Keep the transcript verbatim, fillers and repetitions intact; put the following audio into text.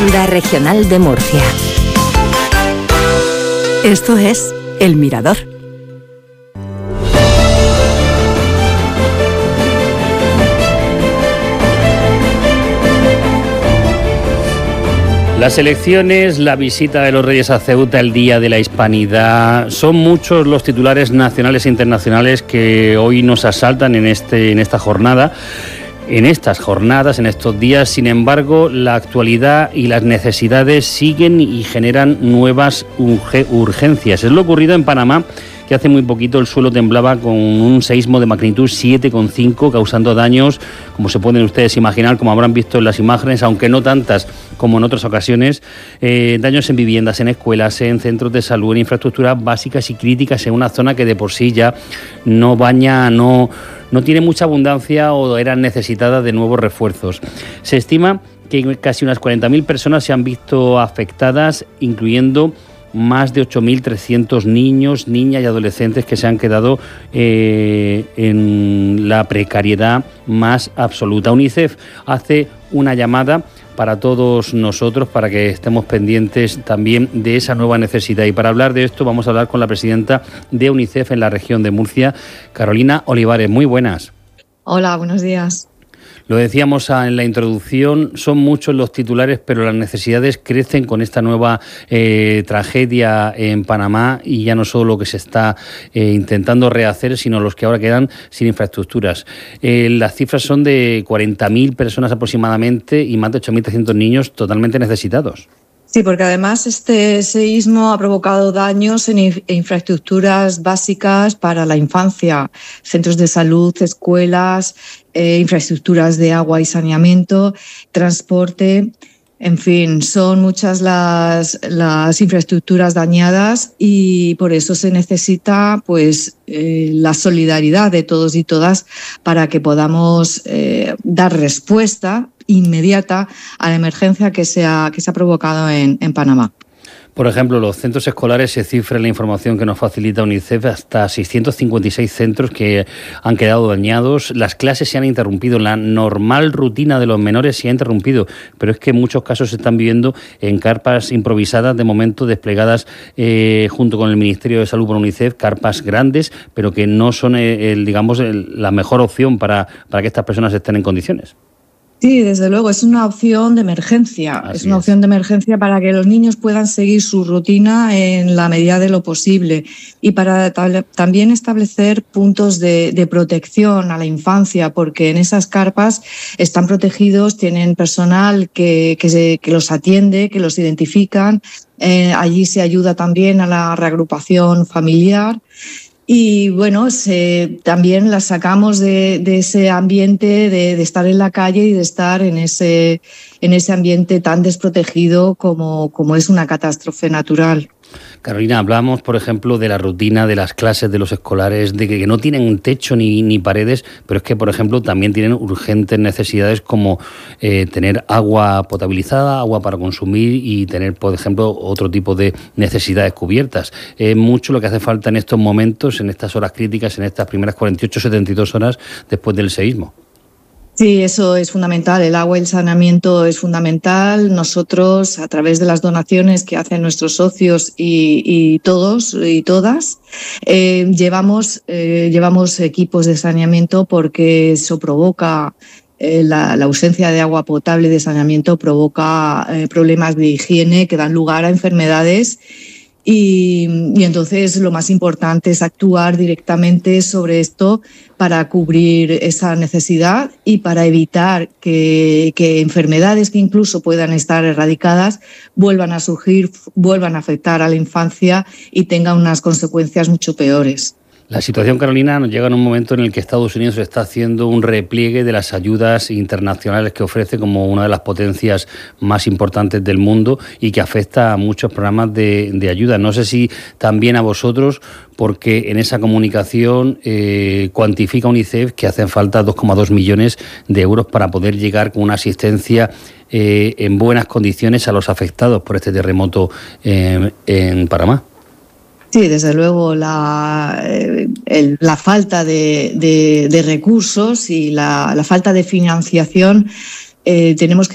Onda Regional de Murcia. Esto es El Mirador. Las elecciones, la visita de los Reyes a Ceuta, el Día de la Hispanidad, son muchos los titulares nacionales e internacionales que hoy nos asaltan en, este, en esta jornada. En estas jornadas, en estos días, sin embargo, la actualidad y las necesidades siguen y generan nuevas urgencias. Es lo ocurrido en Panamá, que hace muy poquito el suelo temblaba con un seísmo de magnitud siete coma cinco, causando daños, como se pueden ustedes imaginar, como habrán visto en las imágenes, aunque no tantas como en otras ocasiones, eh, daños en viviendas, en escuelas, en centros de salud, en infraestructuras básicas y críticas, en una zona que de por sí ya no baña, no, no tiene mucha abundancia o era necesitada de nuevos refuerzos. Se estima que casi unas cuarenta mil personas se han visto afectadas, incluyendo más de ocho mil trescientos niños, niñas y adolescentes que se han quedado eh, en la precariedad más absoluta. UNICEF hace una llamada para todos nosotros, para que estemos pendientes también de esa nueva necesidad. Y para hablar de esto vamos a hablar con la presidenta de UNICEF en la región de Murcia, Carolina Olivares. Muy buenas. Hola, buenos días. Lo decíamos en la introducción, son muchos los titulares, pero las necesidades crecen con esta nueva eh, tragedia en Panamá, y ya no solo lo que se está eh, intentando rehacer, sino los que ahora quedan sin infraestructuras. Eh, las cifras son de cuarenta mil personas aproximadamente y más de ocho mil trescientos niños totalmente necesitados. Sí, porque además este seísmo ha provocado daños en infraestructuras básicas para la infancia, centros de salud, escuelas, eh, infraestructuras de agua y saneamiento, transporte. En fin, son muchas las, las infraestructuras dañadas, y por eso se necesita pues eh, la solidaridad de todos y todas para que podamos eh, dar respuesta inmediata a la emergencia que se ha, que se ha provocado en, en Panamá. Por ejemplo, los centros escolares, se cifra en la información que nos facilita UNICEF hasta seiscientos cincuenta y seis centros que han quedado dañados. Las clases se han interrumpido, la normal rutina de los menores se ha interrumpido, pero es que en muchos casos se están viviendo en carpas improvisadas, de momento desplegadas eh, junto con el Ministerio de Salud por UNICEF, carpas grandes, pero que no son, eh, el, digamos, el, la mejor opción para, para que estas personas estén en condiciones. Sí, desde luego, es una opción de emergencia. Así es una es. opción de emergencia para que los niños puedan seguir su rutina en la medida de lo posible, y para también establecer puntos de, de protección a la infancia, porque en esas carpas están protegidos, tienen personal que, que, se, que los atiende, que los identifican. Eh, allí se ayuda también a la reagrupación familiar. Y bueno, se, también las sacamos de, de ese ambiente de, de estar en la calle y de estar en ese, en ese ambiente tan desprotegido como, como es una catástrofe natural. Carolina, hablamos, por ejemplo, de la rutina de las clases de los escolares, de que no tienen un techo ni, ni paredes, pero es que, por ejemplo, también tienen urgentes necesidades como eh, tener agua potabilizada, agua para consumir, y tener, por ejemplo, otro tipo de necesidades cubiertas. Es eh, mucho lo que hace falta en estos momentos, en estas horas críticas, en estas primeras cuarenta y ocho, setenta y dos horas después del seísmo. Sí, eso es fundamental. El agua y el saneamiento es fundamental. Nosotros, a través de las donaciones que hacen nuestros socios y, y todos y todas, eh, llevamos, eh, llevamos equipos de saneamiento, porque eso provoca, eh, la, la ausencia de agua potable y de saneamiento provoca eh, problemas de higiene que dan lugar a enfermedades. Y, y entonces lo más importante es actuar directamente sobre esto para cubrir esa necesidad y para evitar que, que enfermedades que incluso puedan estar erradicadas vuelvan a surgir, vuelvan a afectar a la infancia y tengan unas consecuencias mucho peores. La situación, Carolina, nos llega en un momento en el que Estados Unidos está haciendo un repliegue de las ayudas internacionales que ofrece como una de las potencias más importantes del mundo, y que afecta a muchos programas de, de ayuda. No sé si también a vosotros, porque en esa comunicación eh, cuantifica UNICEF que hacen falta dos coma dos millones de euros para poder llegar con una asistencia eh, en buenas condiciones a los afectados por este terremoto eh, en Panamá. Sí, desde luego la, eh, el, la falta de, de, de recursos y la, la falta de financiación, eh, tenemos que